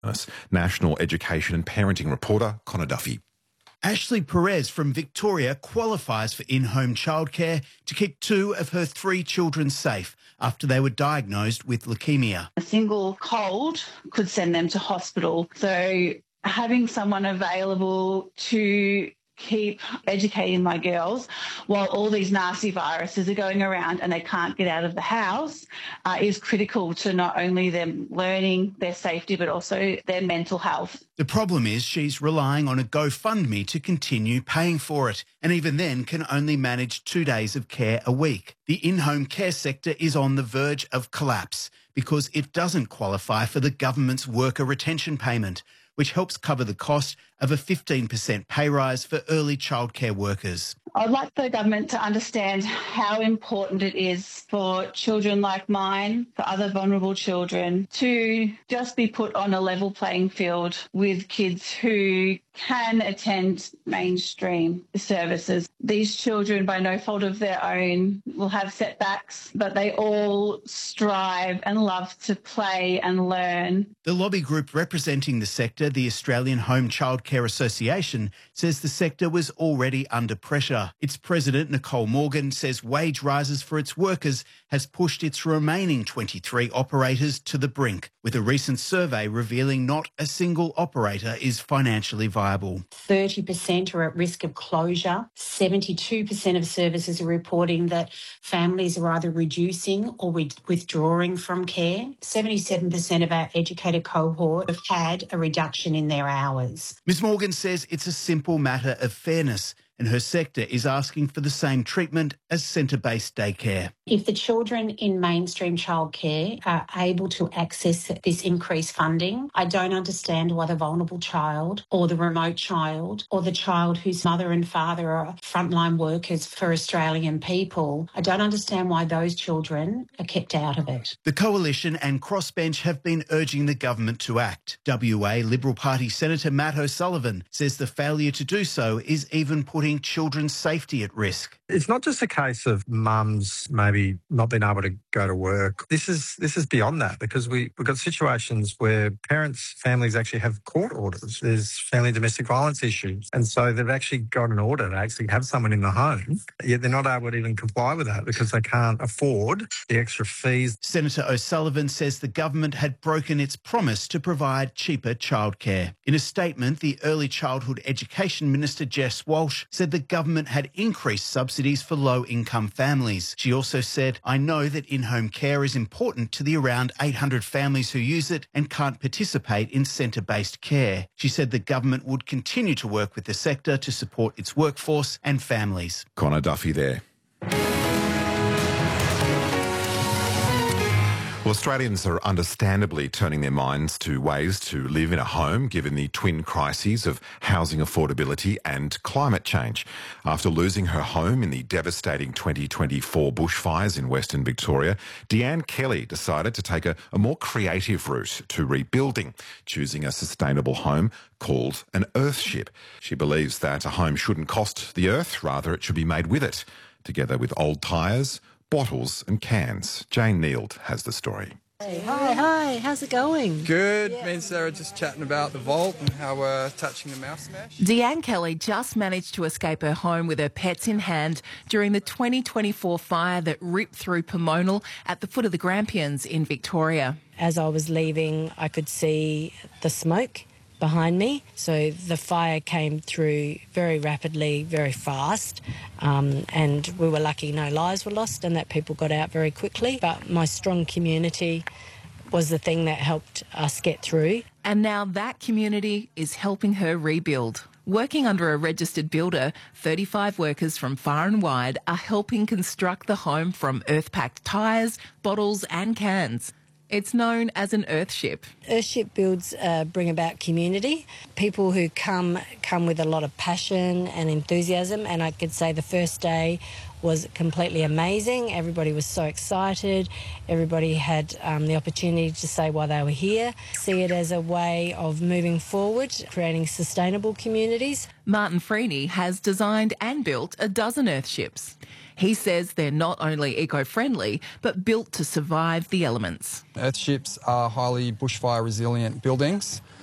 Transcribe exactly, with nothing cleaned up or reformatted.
National Education and Parenting reporter Connor Duffy. Ashley Perez from Victoria qualifies for in-home childcare to keep two of her three children safe after they were diagnosed with leukemia. A single cold could send them to hospital. So having someone available to keep educating my girls while all these nasty viruses are going around and they can't get out of the house uh, is critical to not only them learning their safety but also their mental health. The problem is she's relying on a GoFundMe to continue paying for it, and even then can only manage two days of care a week. The in-home care sector is on the verge of collapse because it doesn't qualify for the government's worker retention payment, which helps cover the cost of a fifteen percent pay rise for early childcare workers. I'd like the government to understand how important it is for children like mine, for other vulnerable children, to just be put on a level playing field with kids who can attend mainstream services. These children, by no fault of their own, will have setbacks, but they all strive and love to play and learn. The lobby group representing the sector, the Australian Home Childcare Association, says the sector was already under pressure. Its president, Nicole Morgan, says wage rises for its workers has pushed its remaining twenty-three operators to the brink, with a recent survey revealing not a single operator is financially viable. thirty percent are at risk of closure. seventy-two percent of services are reporting that families are either reducing or withdrawing from care. seventy-seven percent of our educator cohort have had a reduction in their hours. Miz Morgan says it's a simple matter of fairness, and her sector is asking for the same treatment as centre-based daycare. If the children in mainstream childcare are able to access this increased funding, I don't understand why the vulnerable child or the remote child or the child whose mother and father are frontline workers for Australian people, I don't understand why those children are kept out of it. The Coalition and Crossbench have been urging the government to act. W A Liberal Party Senator Matt O'Sullivan says the failure to do so is even putting children's safety at risk. It's not just a case of mums maybe not being able to go to work. This is this is beyond that, because we, we've got situations where parents, families actually have court orders. There's family domestic violence issues. And so they've actually got an order to actually have someone in the home, yet they're not able to even comply with that because they can't afford the extra fees. Senator O'Sullivan says the government had broken its promise to provide cheaper childcare. In a statement, the Early Childhood Education Minister Jess Walsh said the government had increased subsidies for low-income families. She also said, "I know that in-home care is important to the around eight hundred families who use it and can't participate in centre-based care." She said the government would continue to work with the sector to support its workforce and families. Connor Duffy there. Well, Australians are understandably turning their minds to ways to live in a home given the twin crises of housing affordability and climate change. After losing her home in the devastating twenty twenty-four bushfires in Western Victoria, Deanne Kelly decided to take a, a more creative route to rebuilding, choosing a sustainable home called an earthship. She believes that a home shouldn't cost the earth, rather it should be made with it, together with old tyres, bottles and cans. Jane Neild has the story. Hey, hi, hi, how's it going? Good. Yeah. Me and Sarah just chatting about the vault and how we're touching the mouse smash. Deanne Kelly just managed to escape her home with her pets in hand during the twenty twenty-four fire that ripped through Pomonal at the foot of the Grampians in Victoria. As I was leaving, I could see the smoke behind me. So the fire came through very rapidly, very fast, um, and we were lucky no lives were lost and that people got out very quickly. But my strong community was the thing that helped us get through. And now that community is helping her rebuild. Working under a registered builder, thirty-five workers from far and wide are helping construct the home from earth-packed tyres, bottles and cans. It's known as an earthship. Earthship builds uh, bring about community. People who come come with a lot of passion and enthusiasm, and I could say the first day was completely amazing. Everybody was so excited. Everybody had um, the opportunity to say why they were here. See it as a way of moving forward, creating sustainable communities. Martin Freeney has designed and built a dozen earthships. He says they're not only eco-friendly, but built to survive the elements. Earthships are highly bushfire resilient buildings.